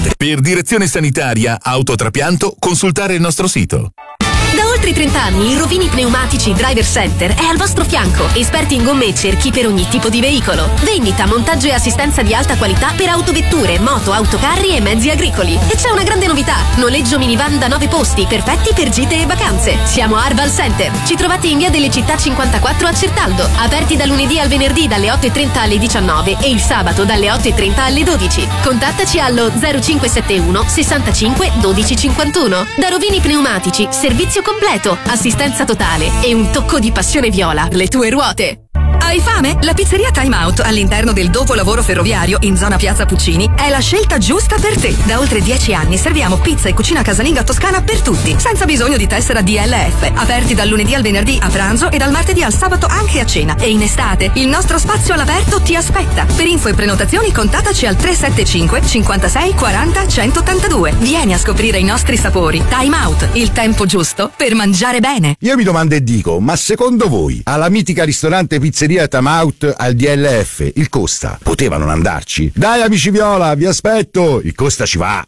Center. Per direzione sanitaria, autotrapianto, consultare il nostro sito. Da oltre 30 anni il Rovini Pneumatici Driver Center è al vostro fianco. Esperti in gomme e cerchi per ogni tipo di veicolo. Vendita, montaggio e assistenza di alta qualità per autovetture, moto, autocarri e mezzi agricoli. E c'è una grande novità: noleggio minivan da 9 posti, perfetti per gite e vacanze. Siamo a Arval Center. Ci trovate in via delle Città 54 a Certaldo. Aperti dal lunedì al venerdì dalle 8:30 alle 19 e il sabato dalle 8:30 alle 12. Contattaci allo 0571 65 12 51. Da Rovini Pneumatici, servizio completo, assistenza totale e un tocco di passione viola. Le tue ruote. Hai fame? La pizzeria Time Out all'interno del dopolavoro ferroviario in zona Piazza Puccini è la scelta giusta per te. Da oltre 10 anni serviamo pizza e cucina casalinga toscana per tutti, senza bisogno di tessera DLF. Aperti dal lunedì al venerdì a pranzo e dal martedì al sabato anche a cena. E in estate il nostro spazio all'aperto ti aspetta. Per info e prenotazioni contattaci al 375 56 40 182. Vieni a scoprire i nostri sapori. Time Out, il tempo giusto per mangiare bene. Io mi domando e dico, ma secondo voi alla mitica ristorante pizzeria Time Out al DLF il Costa poteva non andarci? Dai amici viola, vi aspetto, il Costa ci va.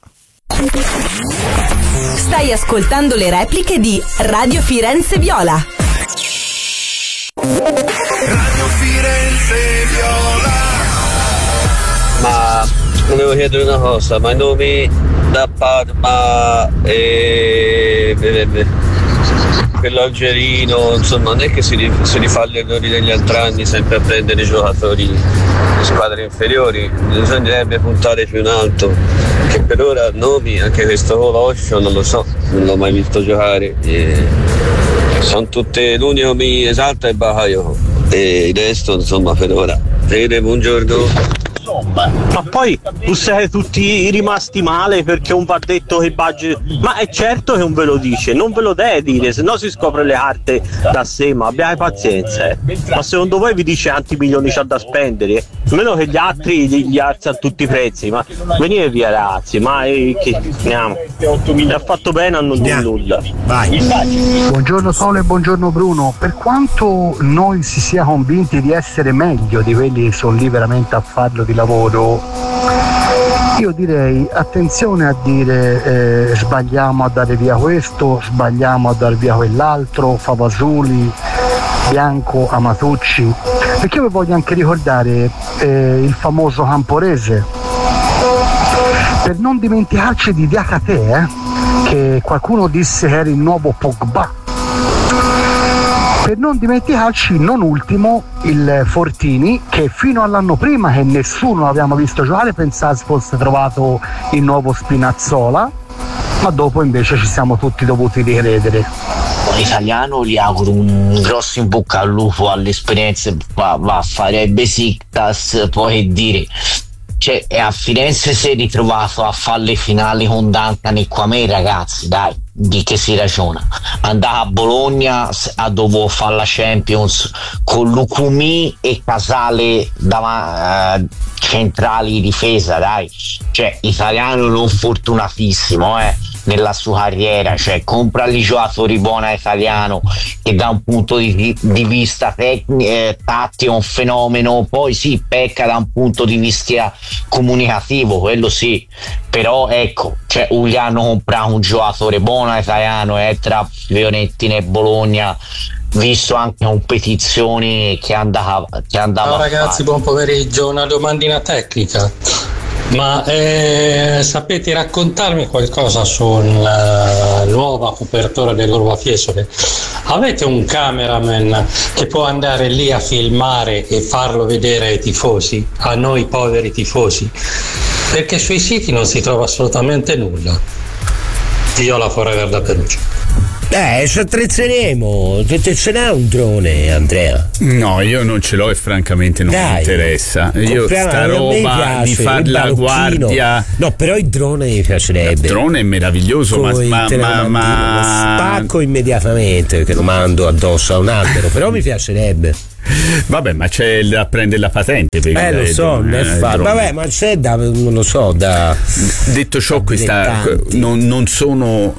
Stai ascoltando le repliche di Radio Firenze Viola. Radio Firenze Viola. Ma volevo chiedere una cosa, ma i nomi da Parma e quello algerino, insomma, non è che si rifà gli errori degli altri anni sempre a prendere giocatori di squadre inferiori. Bisognerebbe puntare più in alto, che per ora nomi, anche questo Osho non lo so, non l'ho mai visto giocare, sono tutte, l'unico mi esalta è Bakayoko e il resto insomma per ora. Buongiorno. Ma poi tu siete tutti rimasti male perché un va detto che budget, ma è certo che non ve lo dice, non ve lo deve dire, se no si scopre le carte da sé, ma abbiate pazienza. Ma secondo voi vi dice quanti milioni c'ha da spendere? Meno che gli altri gli alzano tutti i prezzi, ma venite via ragazzi, ma che andiamo, ha fatto bene a non dire nulla. Vai. Buongiorno Sole e buongiorno Bruno. Per quanto noi si sia convinti di essere meglio di quelli che sono lì veramente a farlo di lavoro, io direi attenzione a dire sbagliamo a dare via questo, sbagliamo a dare via quell'altro, Favasuli, Bianco, Amatucci, perché io vi voglio anche ricordare il famoso Camporese, per non dimenticarci di Diakate, che qualcuno disse che era il nuovo Pogba, per non dimenticarci non ultimo il Fortini, che fino all'anno prima, che nessuno l'avevamo visto giocare, pensava fosse trovato il nuovo Spinazzola, ma dopo invece ci siamo tutti dovuti ricredere. Italiano gli auguro un grosso in bocca al lupo all'esperienza, va a fare Besiktas, poi che dire, cioè a Firenze si è ritrovato a fare le finali con Duncan e Quamè, ragazzi, dai, di che si ragiona? Andava a Bologna, ha dovuto fare la Champions con Lucumi e Casale centrali di difesa, dai, cioè italiano non fortunatissimo nella sua carriera, cioè compra gli giocatori buoni italiano che da un punto di vista tattico è un fenomeno, poi sì, pecca da un punto di vista comunicativo, quello sì, però ecco, cioè gli hanno comprato un giocatore buono italiano tra Fiorentina e Bologna, visto anche competizioni che andava ciao ragazzi, buon pomeriggio. Una domandina tecnica, ma sapete raccontarmi qualcosa sulla nuova copertura dell'Urba Fiesole? Avete un cameraman che può andare lì a filmare e farlo vedere ai tifosi, a noi poveri tifosi? Perché sui siti non si trova assolutamente nulla. Viola Forever da Perugia. Ci attrezzeremo. Ce n'ha un drone, Andrea? No, io non ce l'ho e francamente non mi interessa. Io sta roba di far la guardia. No, però il drone mi piacerebbe. Il drone è meraviglioso, ma lo spacco immediatamente perché lo mando addosso a un albero, però mi piacerebbe. Vabbè, ma c'è da prendere la patente per lo so, vabbè, ma c'è da, non lo so, da. Detto ciò, questa non sono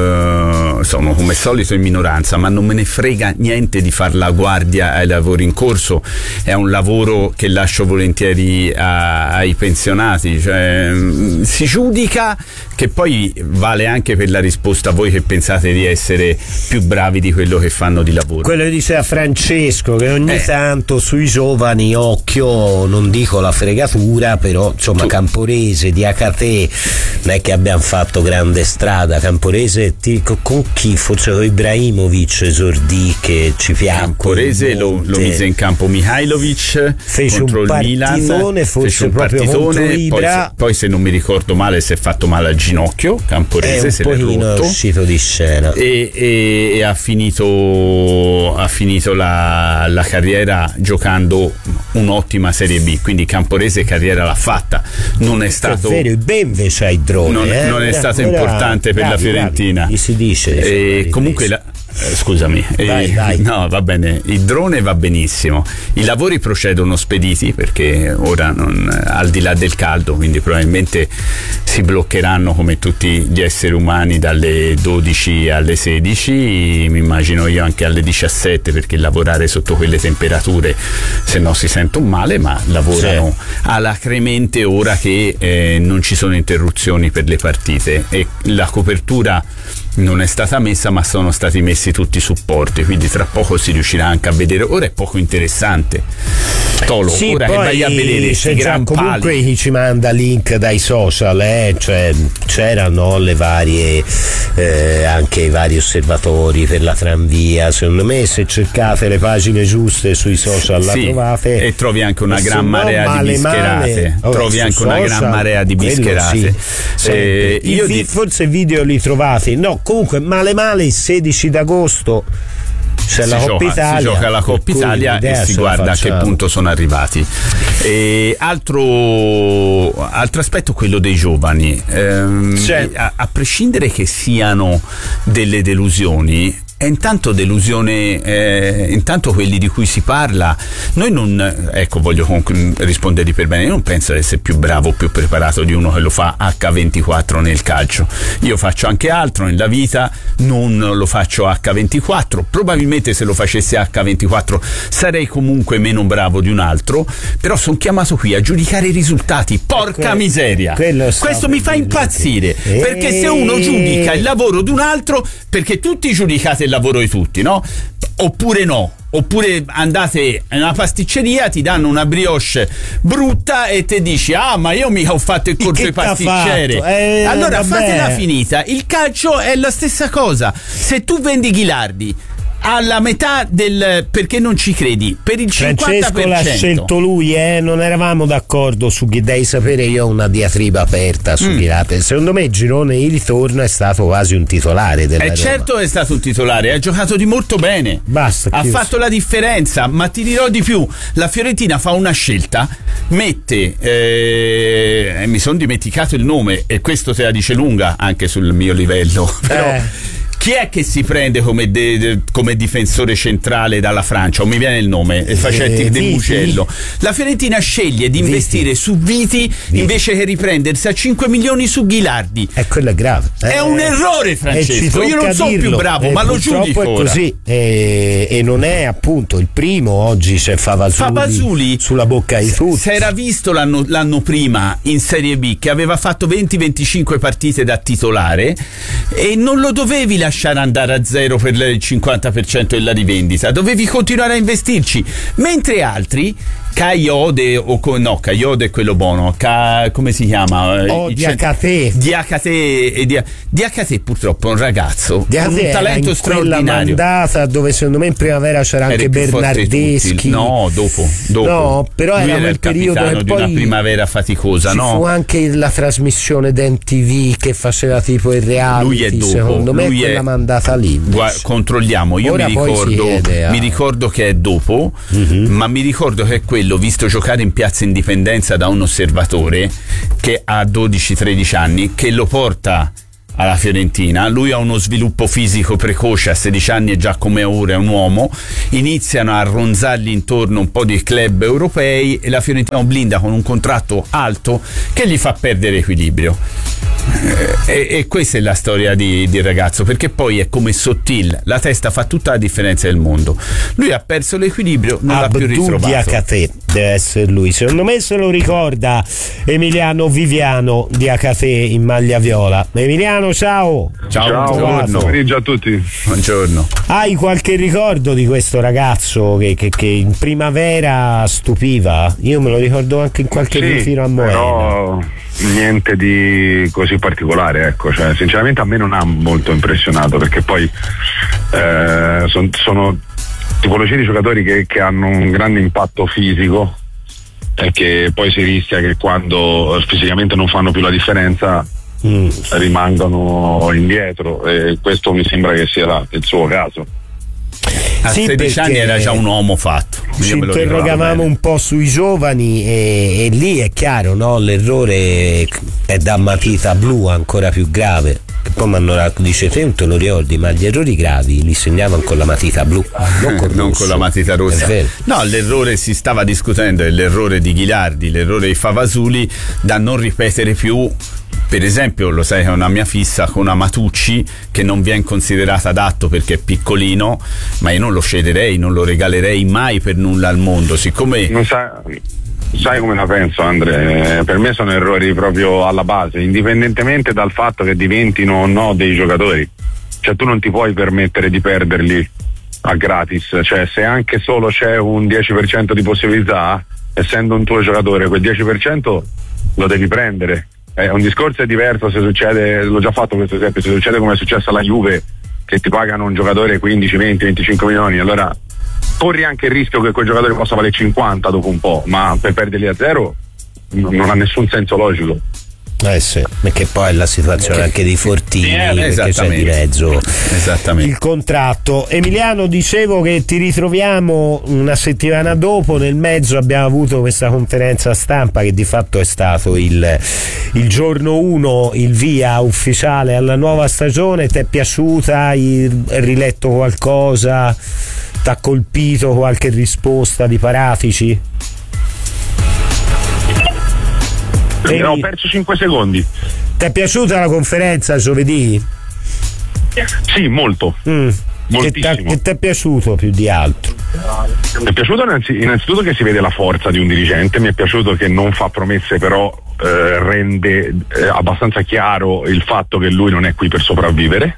come solito in minoranza, ma non me ne frega niente di far la guardia ai lavori in corso. È un lavoro che lascio volentieri ai pensionati, cioè, si giudica, che poi vale anche per la risposta a voi che pensate di essere più bravi di quello che fanno di lavoro. Quello che diceva Francesco, che ogni tanto sui giovani, occhio, non dico la fregatura, però insomma Camporese, Diacatè, non è che abbiamo fatto grande strada. Camporese con chi? Forse con Ibrahimovic esordì, che ci piace. Camporese lo mise in campo Mihajlovic, fece contro un partitone, forse proprio contro Ibra. Poi se non mi ricordo male si è fatto male al ginocchio Camporese, se l'è rotto, è uscito di scena e ha finito la carriera giocando un'ottima Serie B, quindi Camporese carriera l'ha fatta. Non è stato vero, ben invece ai droni, non è stato importante per la Fiorentina, si dice, comunque scusami, vai. No, va bene, il drone va benissimo, i lavori procedono spediti perché ora al di là del caldo, quindi probabilmente si bloccheranno come tutti gli esseri umani dalle 12 alle 16, mi immagino io anche alle 17, perché lavorare sotto quelle temperature se no si sentono male, ma lavorano alacremente ora che non ci sono interruzioni per le partite e la copertura non è stata messa, ma sono stati messi tutti i supporti, quindi tra poco si riuscirà anche a vedere. Ora è poco interessante, Tolo, ora che vai a vedere questi gran comunque pali. Chi ci manda link dai social, cioè c'erano le varie anche i vari osservatori per la tranvia. Secondo me, se cercate le pagine giuste sui social la trovate, e trovi anche una gran marea di bischerate. Trovi anche una gran marea di bischerate. Forse video li trovate, no, comunque male il 16 d'agosto c'è la Coppa Italia, si gioca la Coppa Italia e si guarda a che punto sono arrivati. Altro aspetto, quello dei giovani, a prescindere che siano delle delusioni. E intanto intanto quelli di cui si parla, noi voglio rispondervi per bene, io non penso di essere più bravo o più preparato di uno che lo fa H24 nel calcio. Io faccio anche altro nella vita, non lo faccio H24, probabilmente se lo facessi H24 sarei comunque meno bravo di un altro, però sono chiamato qui a giudicare i risultati, porca miseria, questo mi fa impazzire, perché se uno giudica il lavoro di un altro, perché tutti giudicate il lavoro di tutti, no? Oppure andate in una pasticceria, ti danno una brioche brutta e te dici: ma io mica ho fatto il corso di pasticcere. Allora fatela finita. Il calcio è la stessa cosa. Se tu vendi Ghilardi alla metà perché non ci credi, per il 50%. Francesco l'ha scelto lui, non eravamo d'accordo su chi, devi sapere, io ho una diatriba aperta su Ghilardi. Secondo me Girone il ritorno è stato quasi un titolare della Roma. Certo è stato un titolare, ha giocato di molto bene, ha fatto la differenza, ma ti dirò di più, la Fiorentina fa una scelta, mette mi sono dimenticato il nome e questo te la dice lunga anche sul mio livello, però chi è che si prende come difensore centrale dalla Francia? Non mi viene il nome, Facetti De Mugello. La Fiorentina sceglie di investire su Viti invece che riprendersi a 5 milioni su Ghilardi. Quello è grave. È un errore, Francesco. Io non sono più bravo, ma lo giudico. È così. E non è appunto il primo. Oggi c'è Favazuli sulla bocca di tutti. Si era visto l'anno prima in Serie B che aveva fatto 20-25 partite da titolare e non lo dovevi lasciare andare a zero per il 50% della rivendita, dovevi continuare a investirci, mentre altri Kayode Kayode è quello buono, come si chiama? Diacatè purtroppo è un ragazzo con un talento straordinario. Quella mandata dove secondo me in primavera c'era anche Bernardeschi. No, dopo. No, però lui era il periodo capitano che di una primavera faticosa, ci fu anche la trasmissione d'MTV che faceva tipo il reality. Lui è dopo. Secondo me quella mandata lì. Controlliamo, io mi ricordo che è dopo, ma mi ricordo che è quello visto giocare in Piazza Indipendenza da un osservatore che ha 12-13 anni, che lo porta alla Fiorentina. Lui ha uno sviluppo fisico precoce, a 16 anni e già come ora è un uomo. Iniziano a ronzargli intorno un po' di club europei e la Fiorentina lo blinda con un contratto alto che gli fa perdere equilibrio. E questa è la storia del ragazzo, perché poi è come Sottil, la testa fa tutta la differenza del mondo. Lui ha perso l'equilibrio, non l'ha più ritrovato. Diakate deve essere lui, secondo me se lo ricorda Emiliano Viviano Diakate in maglia viola. Emiliano, ciao. Buon pomeriggio a tutti. Buongiorno. Hai qualche ricordo di questo ragazzo che in primavera stupiva? Io me lo ricordo anche in qualche profilo a Moena. Però niente di così particolare, ecco, cioè sinceramente a me non ha molto impressionato, perché poi sono tipologie di giocatori che hanno un grande impatto fisico e che poi si rischia che quando fisicamente non fanno più la differenza rimangono indietro, e questo mi sembra che sia il suo caso. A 16 anni era già un uomo fatto. Ci interrogavamo un po' sui giovani e lì è chiaro, no? L'errore è da matita blu, ancora più grave. Che poi dice te non te lo ricordi, ma gli errori gravi li segnavano con la matita blu, non con la matita rossa. No, l'errore si stava discutendo, è l'errore di Ghilardi, l'errore di Favasuli, da non ripetere più. Per esempio, lo sai che è una mia fissa con Amatucci, che non viene considerato adatto perché è piccolino, ma io non lo cederei, non lo regalerei mai per nulla al mondo, siccome non sai come la penso, Andre. Per me sono errori proprio alla base, indipendentemente dal fatto che diventino o no dei giocatori. Cioè tu non ti puoi permettere di perderli a gratis, cioè se anche solo c'è un 10% di possibilità, essendo un tuo giocatore, quel 10% lo devi prendere. Un discorso è diverso se succede, l'ho già fatto questo esempio, se succede come è successo alla Juve, che ti pagano un giocatore 15, 20, 25 milioni, allora corri anche il rischio che quel giocatore possa valere 50 dopo un po', ma per perderli a zero non ha nessun senso logico. Sì, perché poi è la situazione anche di Fortini, perché c'è di mezzo il contratto. Emiliano, dicevo che ti ritroviamo una settimana dopo, nel mezzo abbiamo avuto questa conferenza stampa che di fatto è stato il giorno 1, il via ufficiale alla nuova stagione. Ti è piaciuta? Hai riletto qualcosa? T'ha colpito qualche risposta di Paratici? Ho perso 5 secondi. Ti è piaciuta la conferenza giovedì? Sì, molto. Che ti è piaciuto più di altro? Mi è piaciuto innanzitutto che si vede la forza di un dirigente, mi è piaciuto che non fa promesse, però rende abbastanza chiaro il fatto che lui non è qui per sopravvivere,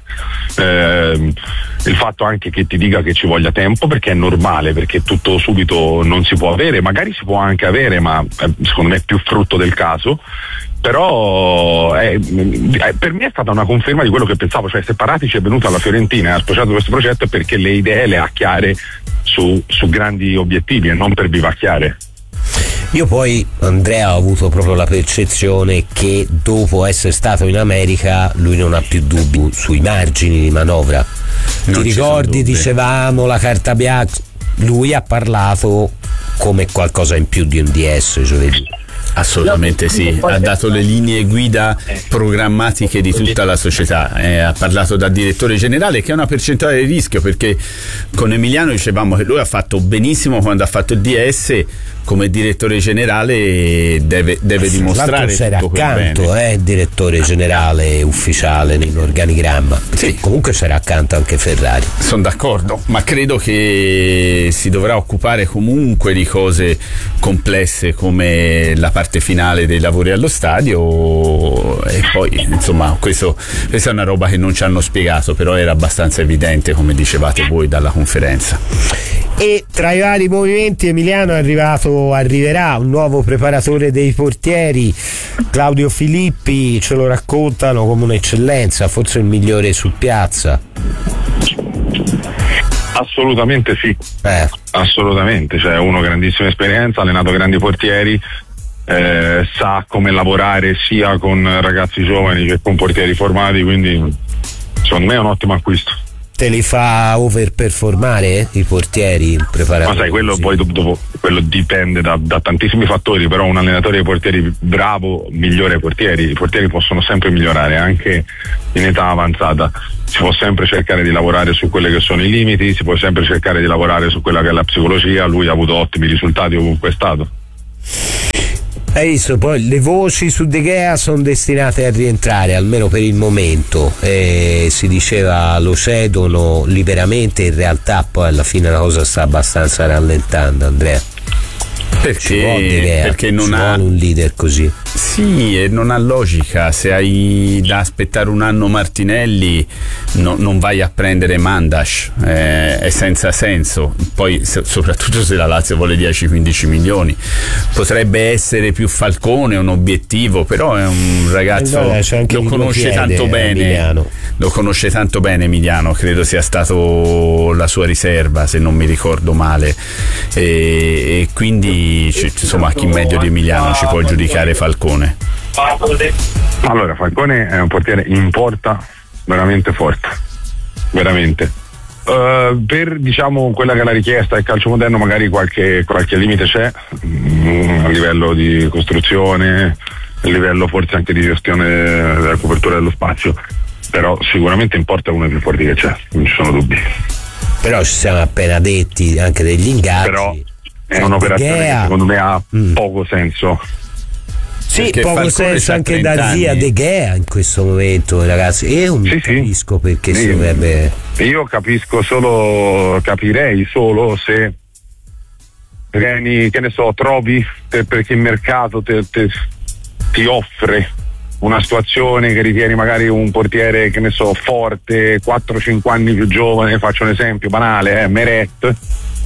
il fatto anche che ti dica che ci voglia tempo, perché è normale, perché tutto subito non si può avere, magari si può anche avere, ma secondo me è più frutto del caso. Però per me è stata una conferma di quello che pensavo, cioè se Paratici è venuto alla Fiorentina e ha associato questo progetto è perché le idee le ha chiare su grandi obiettivi e non per vivacchiare. Io poi, Andrea, ho avuto proprio la percezione che dopo essere stato in America lui non ha più dubbi sui margini di manovra. Ti ricordi, dicevamo la carta bianca, lui ha parlato come qualcosa in più di un DS giovedì. Assolutamente sì, ha dato le linee guida programmatiche di tutta la società, ha parlato da direttore generale, che è una percentuale di rischio, perché con Emiliano dicevamo che lui ha fatto benissimo quando ha fatto il DS, come direttore generale deve dimostrare c'era tutto quel accanto bene. Direttore generale ufficiale nell'organigramma, sì. Comunque c'era accanto anche Ferrari. Sono d'accordo, ma credo che si dovrà occupare comunque di cose complesse come la parte finale dei lavori allo stadio, e poi insomma questa è una roba che non ci hanno spiegato, però era abbastanza evidente, come dicevate voi dalla conferenza. E tra i vari movimenti Emiliano arriverà un nuovo preparatore dei portieri, Claudio Filippi, ce lo raccontano come un'eccellenza, forse il migliore su piazza. Assolutamente sì, assolutamente, cioè uno grandissima esperienza, ha allenato grandi portieri, sa come lavorare sia con ragazzi giovani che con portieri formati, quindi secondo me è un ottimo acquisto. te li fa overperformare i portieri in preparazione? Ma sai, quello poi dopo quello dipende da tantissimi fattori, però un allenatore dei portieri bravo migliora i portieri. I portieri possono sempre migliorare anche in età avanzata, si può sempre cercare di lavorare su quelli che sono i limiti, si può sempre cercare di lavorare su quella che è la psicologia. Lui ha avuto ottimi risultati ovunque è stato. Hai visto, poi le voci su De Gea sono destinate a rientrare, almeno per il momento, si diceva lo cedono liberamente, in realtà poi alla fine la cosa sta abbastanza rallentando, Andrea. Perché non ha un leader così. Sì, e non ha logica. Se hai da aspettare un anno Martinelli, non vai a prendere Mandas, è senza senso. Poi soprattutto se la Lazio vuole 10-15 milioni, potrebbe essere più Falcone un obiettivo, però è un ragazzo, lo conosce tanto bene, Emiliano, credo sia stato la sua riserva se non mi ricordo male, e quindi insomma chi meglio di Emiliano ci può giudicare Falcone? Allora, Falcone è un portiere in porta veramente forte, veramente. Per diciamo quella che è la richiesta del calcio moderno, magari qualche limite c'è a livello di costruzione, a livello forse anche di gestione della copertura dello spazio, però sicuramente in porta è uno dei più forti che c'è, non ci sono dubbi. Però ci siamo appena detti anche degli ingaggi. Però è un'operazione che secondo me ha poco senso. Sì, poco senso anche da zia De Gea in questo momento, ragazzi. Io non capisco perché si dovrebbe. Io capirei solo se che ne so, trovi perché il mercato ti offre una situazione che ritieni magari un portiere, che ne so, forte, 4-5 anni più giovane, faccio un esempio banale, Meret.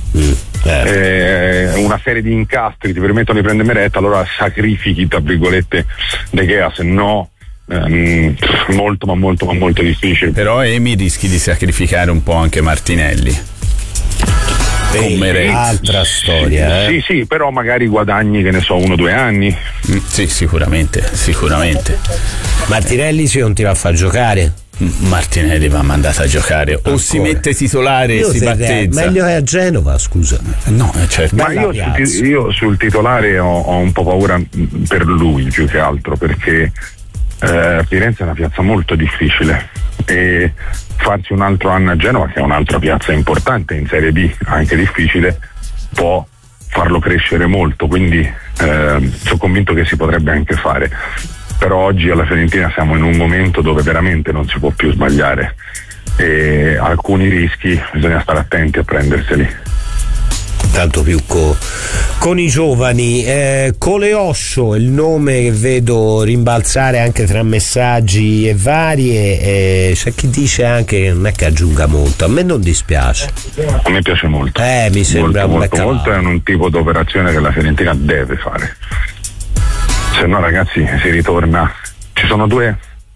Una serie di incastri ti permettono di prendere Meret, allora sacrifichi tra virgolette De Gea, se no molto ma molto difficile. Però Emi rischi di sacrificare un po' anche Martinelli con Meret. Altra storia. Sì, però magari guadagni, che ne so, 1-2 anni. Sì, sicuramente. Martinelli non ti va a far giocare? Martinelli va mandato a giocare ancora. O si mette titolare e si battezza. Meglio è a Genova, scusa. No, certo. Ma io sul titolare ho un po' paura per lui più che altro, perché Firenze è una piazza molto difficile e farsi un altro anno a Genova, che è un'altra piazza importante in Serie B, anche difficile, può farlo crescere molto, quindi sono convinto che si potrebbe anche fare. Però oggi alla Fiorentina siamo in un momento dove veramente non si può più sbagliare e alcuni rischi bisogna stare attenti a prenderseli. Tanto più con i giovani. Coleoscio è il nome che vedo rimbalzare anche tra messaggi e varie, c'è chi dice anche che non è che aggiunga molto, a me non dispiace. A me piace molto. Mi sembra molto è un tipo di operazione che la Fiorentina deve fare. Se no, ragazzi, si ritorna. Ci sono due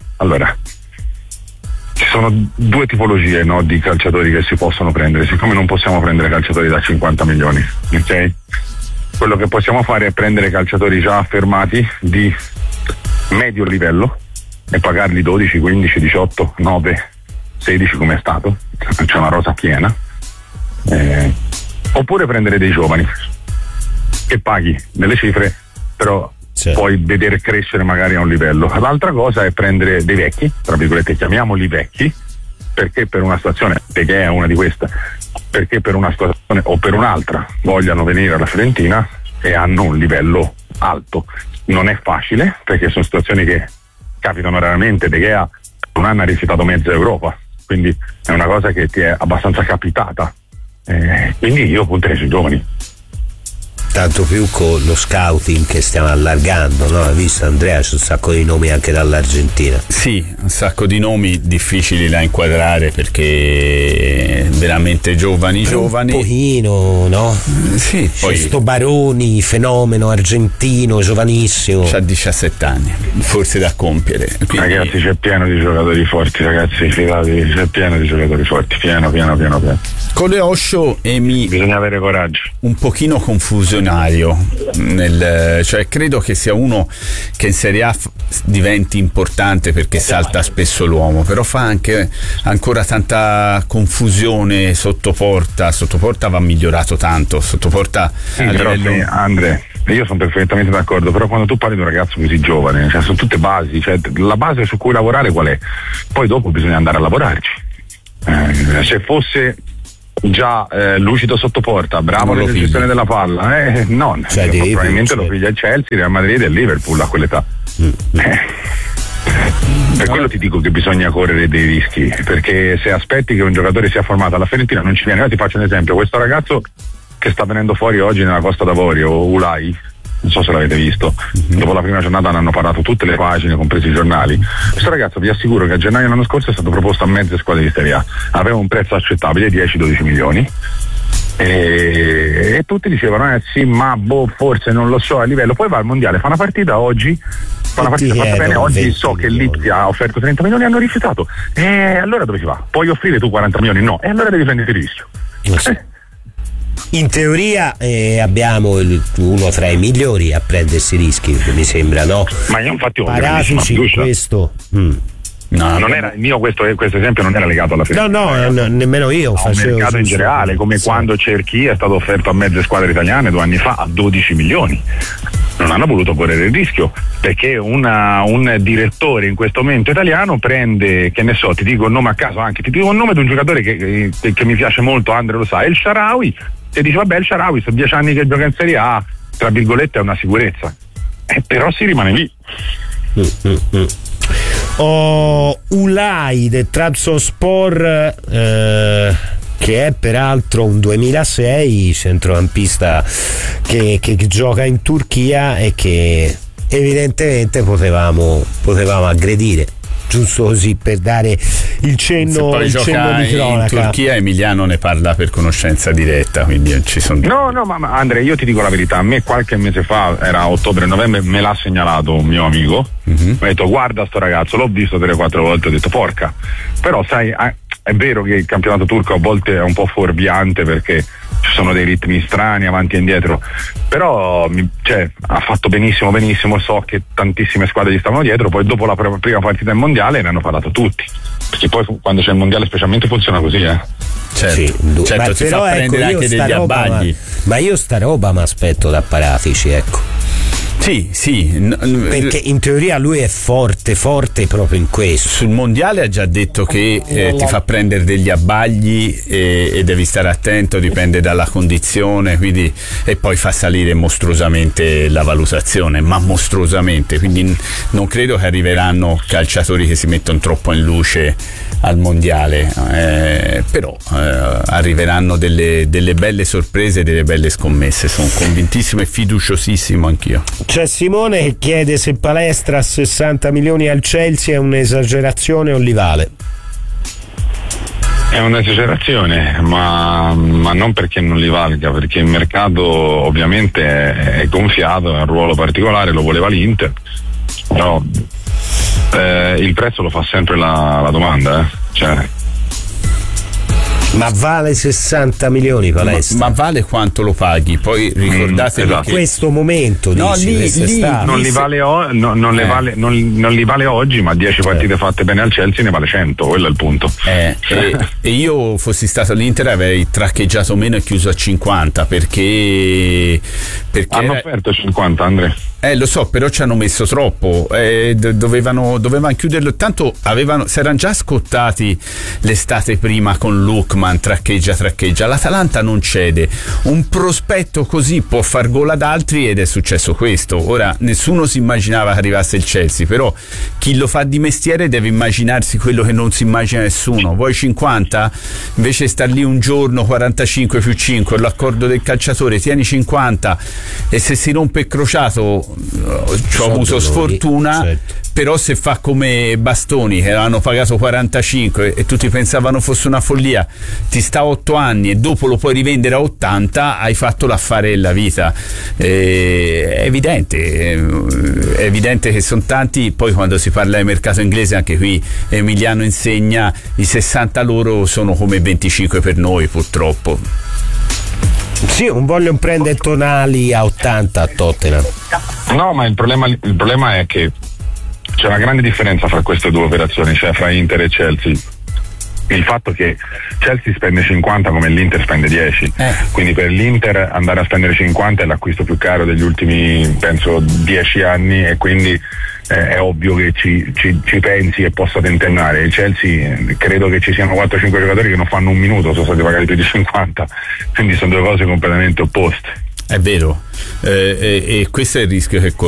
tipologie, no, di calciatori che si possono prendere. Siccome non possiamo prendere calciatori da 50 milioni, ok? Quello che possiamo fare è prendere calciatori già affermati di medio livello e pagarli 12, 15, 18, 9, 16 come è stato. C'è una rosa piena. Oppure prendere dei giovani che paghi delle cifre, però puoi vedere crescere magari a un livello. L'altra cosa è prendere dei vecchi, tra virgolette chiamiamoli vecchi, perché per una situazione, perché è una di queste, perché per una situazione o per un'altra vogliano venire alla Fiorentina e hanno un livello alto. Non è facile, perché sono situazioni che capitano raramente. De Gea un anno ha rifiutato mezza Europa, quindi è una cosa che ti è abbastanza capitata, quindi io punterei sui giovani. Tanto più con lo scouting che stiamo allargando, no? Hai visto, Andrea, c'è un sacco di nomi anche dall'Argentina. Sì, un sacco di nomi difficili da inquadrare perché veramente giovani. Un pochino, no? Sì, poi sto Baroni, fenomeno argentino, giovanissimo. C'ha 17 anni, forse da compiere. Quindi... Ragazzi, c'è pieno di giocatori forti, ragazzi, fidatevi, c'è pieno di giocatori forti, pieno. Con le Osho bisogna avere coraggio, un pochino confusionario cioè credo che sia uno che in Serie A diventi importante perché salta spesso l'uomo, però fa anche ancora tanta confusione sotto porta va migliorato tanto sotto porta. Però Andre, io sono perfettamente d'accordo, però quando tu parli di un ragazzo così giovane, cioè, sono tutte basi, cioè, la base su cui lavorare qual è? Poi dopo bisogna andare a lavorarci. Se fosse già lucido sotto porta, bravo nella gestione della palla, probabilmente lo figlia il Chelsea, Real Madrid e Liverpool a quell'età. Per quello ti dico che bisogna correre dei rischi, perché se aspetti che un giocatore sia formato alla Fiorentina non ci viene. Io ti faccio un esempio: questo ragazzo che sta venendo fuori oggi nella Costa d'Avorio, Ulai, non so se l'avete visto, dopo la prima giornata ne hanno parlato tutte le pagine, compresi i giornali. Questo ragazzo, vi assicuro che a gennaio dell'anno scorso è stato proposto a mezze squadre di Serie A, aveva un prezzo accettabile, 10-12 milioni, e tutti dicevano sì, ma forse non lo so a livello. Poi va al mondiale, fa una partita oggi, fatta bene, oggi so che Lipsia ha offerto 30 milioni e hanno rifiutato, allora dove si va? Puoi offrire tu 40 milioni? No, e allora devi prendere il rischio. In teoria abbiamo uno tra i migliori a prendersi rischi, mi sembra, no? Ma io infatti ho Paratici questo. No, non era il mio, questo esempio non era legato alla Fiorentina. No, nemmeno io. Un mercato in generale, come quando Cerchi è stato offerto a mezze squadre italiane 2 anni fa a 12 milioni. Non hanno voluto correre il rischio, perché un direttore in questo momento italiano prende, che ne so, ti dico il nome a caso, anche ti dico il nome di un giocatore che mi piace molto, Andre lo sa, El Shaarawy, e dice vabbè, El Shaarawy sono 10 anni che gioca in Serie A, tra virgolette è una sicurezza, però si rimane lì. Ulai del Trabzonspor, che è peraltro un 2006 centrocampista che gioca in Turchia e che evidentemente potevamo aggredire, giusto così per dare il cenno di cronaca. In Turchia Emiliano ne parla per conoscenza diretta, quindi ci sono. No, ma Andrea, io ti dico la verità, a me qualche mese fa, era ottobre-novembre, me l'ha segnalato un mio amico, mi ha detto guarda sto ragazzo, l'ho visto 3-4 volte, ho detto porca, però sai, è vero che il campionato turco a volte è un po' fuorviante perché ci sono dei ritmi strani avanti e indietro, però ha fatto benissimo, so che tantissime squadre gli stavano dietro, poi dopo la prima partita del mondiale ne hanno parlato tutti, perché poi quando c'è il mondiale specialmente funziona così, certo, ti fa prendere anche degli abbagli, ma io sta roba mi aspetto da Paratici, ecco. Sì, perché in teoria lui è forte proprio in questo. Sul mondiale ha già detto che ti fa prendere degli abbagli e devi stare attento, dipende dalla condizione, quindi, e poi fa salire mostruosamente la valutazione, ma mostruosamente, quindi non credo che arriveranno calciatori che si mettono troppo in luce al mondiale, però arriveranno delle belle sorprese, delle belle scommesse, sono convintissimo e fiduciosissimo anch'io. C'è Simone che chiede se Palestra a 60 milioni al Chelsea è un'esagerazione o li vale. È un'esagerazione, ma non perché non li valga, perché il mercato ovviamente è gonfiato, è un ruolo particolare, lo voleva l'Inter, però il prezzo lo fa sempre la domanda, Ma vale 60 milioni Palestra? Ma vale quanto lo paghi? Poi ricordatevi che questo momento non li vale oggi, ma 10 partite fatte bene al Chelsea ne vale 100, quello è il punto. E io fossi stato all'Inter avrei traccheggiato meno e chiuso a 50 perché hanno offerto 50, Andrea. Lo so, però ci hanno messo troppo, dovevano chiuderlo, tanto si erano già scottati l'estate prima con Lookman, traccheggia, l'Atalanta non cede, un prospetto così può far gol ad altri ed è successo questo. Ora nessuno si immaginava che arrivasse il Chelsea, però chi lo fa di mestiere deve immaginarsi quello che non si immagina nessuno. Vuoi 50? Invece star lì un giorno, 45 più 5, l'accordo del calciatore, tieni 50 e se si rompe il crociato ci ho avuto sfortuna, certo. Però se fa come Bastoni, che hanno pagato 45 e tutti pensavano fosse una follia, ti sta 8 anni e dopo lo puoi rivendere a 80, hai fatto l'affare della vita. È evidente che sono tanti. Poi quando si parla di mercato inglese, anche qui Emiliano insegna, i 60 loro sono come 25 per noi, purtroppo. Sì, non voglio prendere Tonali a 80 a Tottenham. No, ma il problema è che c'è una grande differenza fra queste due operazioni, cioè fra Inter e Chelsea. Il fatto che Chelsea spende 50 come l'Inter spende 10, quindi per l'Inter andare a spendere 50 è l'acquisto più caro degli ultimi, penso, 10 anni, e quindi è ovvio che ci pensi e possa tentennare. Il Chelsea, credo che ci siano 4-5 giocatori che non fanno un minuto, sono stati pagati più di 50, quindi sono due cose completamente opposte. È vero, e questo è il rischio che